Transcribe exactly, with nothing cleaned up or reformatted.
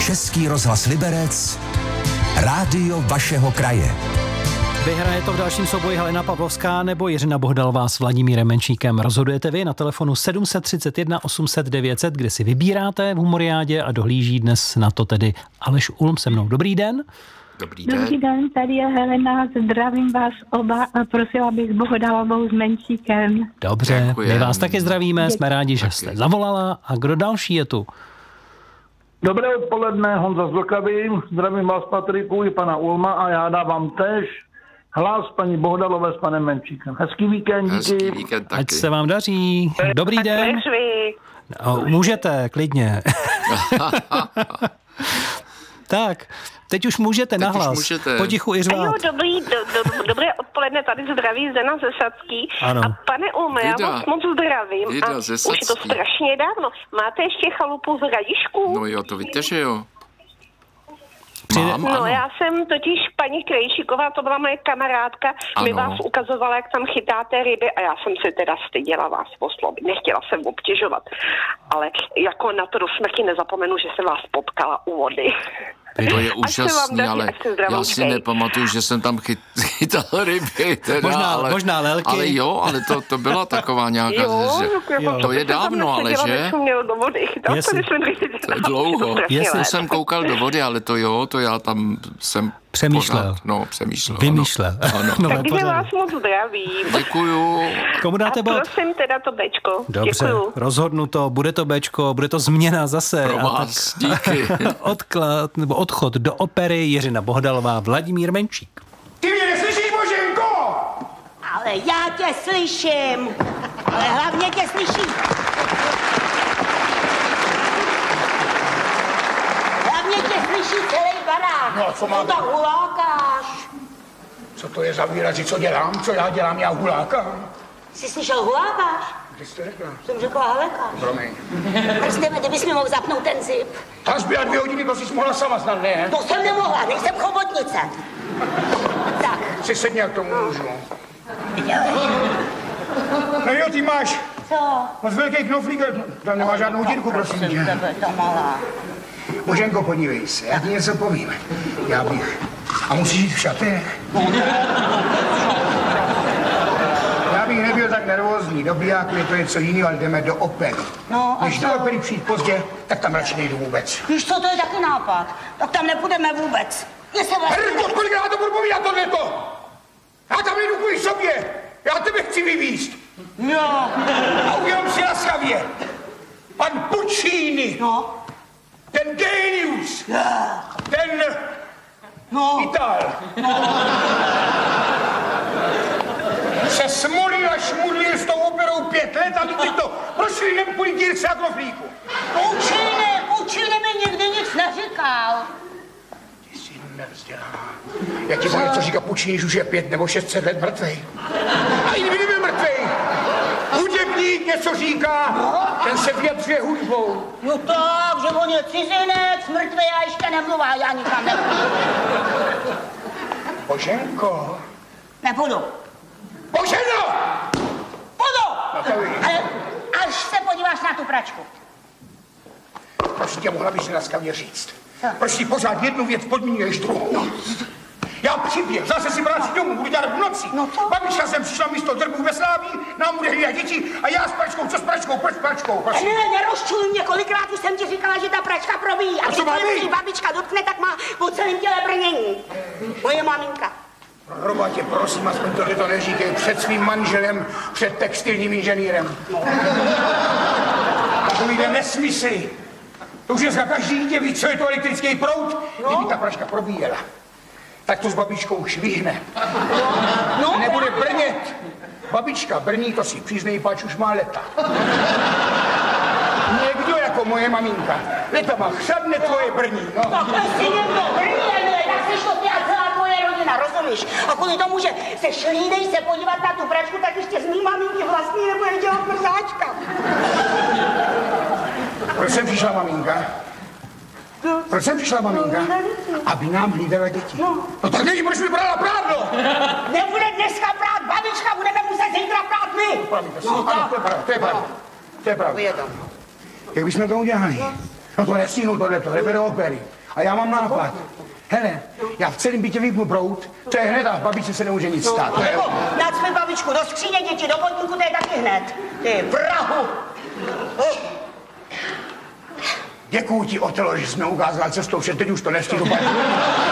Český rozhlas Liberec, rádio vašeho kraje. Vyhraje to v dalším souboji Helena Pavlovská nebo Jiřina Bohdalová s Vladimírem Menšíkem. Rozhodujete vy na telefonu sedm tři jedna osm set devět set, kde si vybíráte v Humoriádě a dohlíží dnes na to tedy Aleš Ulm se mnou. Dobrý den. Dobrý den. Dobrý den, tady je Helena, zdravím vás oba a prosila bych Bohdalovou s Menšíkem. Dobře, Děkujem. my vás taky zdravíme, jsme rádi, že jste zavolala. A kdo další je tu? Dobré odpoledne, Honza z Vlkavy, zdravím vás Patriku i pana Ulma a já dávám též hlas paní Bohdalové s panem Menšíkem. Hezký víkend, díky. Hezký víkend taky. Ať se vám daří. Dobrý den. No, můžete, klidně. Tak, teď už můžete Teď nahlas. už můžete. Potichu i Jo, řvát. dobrý, do, do, dobré odpoledne, tady zdraví Zdena ze Sadský. Ano. A pane Ulme, já Vida. vás moc zdravím. Vida a ze už je to Sadský. strašně dávno. Máte ještě chalupu v Hradišku? No jo, to víte, že jo. Přijde- Mám, No, ano. já jsem totiž paní Krejčíková, to byla moje kamarádka, mi Ano. vás ukazovala, jak tam chytáte ryby a já jsem se teda styděla vás oslovit. Nechtěla jsem obtěžovat, ale jako na to do smrti nezapomenu, že jsem vás potkala u vody. To je Ať se vám úžasný, daří, ale ať se zdravou já si dej. nepamatuju, že jsem tam chyt, chytal ryby. Teda, Možná- ale, možná lelky. Ale jo, ale to, to byla taková nějaká... Jo, že, jako to je jsem tam dávno, ale neseděla, že? než jsem měl do vody. Chytal Jestli- jsem, když jsme To je dlouho. Jestli Já jsem koukal do vody, ale to jo, to já tam jsem... Přemýšlel. Pořád, no, přemýšlel. Vymýšlel. Ano. ano. Nové Takže pořady. vás moc zdravím. Děkuju. Komu dáte A bod? prosím teda to Bčko. Dobře, Děkuju. rozhodnuto, bude to Bčko, bude to změna zase. Pro A vás, díky. Odklad nebo odchod do opery Jiřina Bohdalová, Vladimír Menšík. Ty mě neslyšíš, Boženko? Ale já tě slyším, ale hlavně tě slyší. Hlavně tě slyší celý barák. No, co mám? Ty to hulákáš. Co to je za výrazy, co dělám? Co já dělám? Já hulákám. Jsi slyšel hulákáš? Kdy jsi to řekla? Jsem řekla hlekáš. Promiň. Prostě, kdybys mi mohl zapnout ten zip. Ta zbyla dvě hodiny, to jsi mohla sama snad, ne? To jsem nemohla, nejsem chobotnice. Tak, Si sedni, jak tomu můžu. dělej. No jo, ty máš Co? moc velký knoflík, tam nemá žádnou dírku, prosím Jsem tě. tebe to malá. Boženko, podívej se, já ti něco povím. Já bych... A musíš jít v šatech? Já bych nebyl tak nervózní. Do bijáku je to něco jiného, ale jdeme do opery. No, a Když do co? opery přijít pozdě, tak tam radši nejdu vůbec. Víš co, to je taky nápad. Tak tam nepůjdeme vůbec. Mě se vlastně... Herko, kolikrát to budu povídat tohleto? Já tam nejdu kvůli sobě. Já tebe chci vyvízt. Jo. A udělám si laskavě. Pan Puccini, No. ten genius, ten No. Ital. Se smolil a šmudlil s tou operou pět let a teď to prošli nem kvůli dírce a knoflíku. Puccini, Puccini mi nikdy nic neříkal. Ty jsi nevzdělaná. Já ti budu něco říkat, Puccini už je pět nebo šest set let mrtvej. A i kdyby nebyl mrtvej, hudebník něco říká, ten se vyjadřuje hudbou. No tak, že on je cizinec, mrtvý a ještě nemluvá, já nikam nepůjdu. Boženko. Nepůjdu. Boženo! Půjdu! No to vidíš. Ale až se podíváš na tu pračku. Prosím tě, mohla bys si laskavě říct. Co? Proč si pořád jednu věc podmínuješ druhou? No. Já přiběh, zase si vrátím domů, budu dělat v noci. No co? Babička sem přišla místo drbů ve Sláví, nám bude hlídat děti a já s pračkou, co s pračkou, proč s pračkou, prosím. Ne, nerozčuj mě, kolikrát už jsem ti říkala, že ta pračka probíjí. A A co když má se být? jí babička dotkne, tak má po celém těle brnění. Moje maminka. Roba tě, prosím, aspoň tohle to neříkej před svým manželem, před textilním inženýrem. Takovýhle nesmysly. To už dneska každý dítě ví, co je to elektrický proud, no? Kdyby ta pračka probíjela. Tak to s babičkou švihne. No, Nebude brnět. Babička brní, to si přiznej, pač už má leta. Někdo jako moje maminka. Letama chřadne tvoje brní, no. tak si někdo brně, tak seš to ty a celá tvoje rodina, rozumíš? A kvůli tomu, že se šlídej se podívat na tu pračku, tak ještě z mý maminky vlastní nebude dělat mrzáčka. Proč jsem přišla maminka? Proč jsem přišla maminka? Aby nám hlídala děti. No. No tak nevím, proč mi brala prádlo. Nebude dneska prát babička, budeme muset zítra prát my. Promiňte si. Ano, to je pravda, to je pravda. To je pravda. Je to. Jak bychom to udělali? No to nestínu tohleto, jdeme do opery. A já mám nápad. Hele, já v celém bytě vypnu prout, to je hned a babičce se nemůže nic stát. No, nebo nacpi babičku do skříně děti, do podniku, to je taky hned. Ty vrahu. Oh. Děkuju ti, Otelo, že jsi mi ukázal cestou, že teď už to nestínu.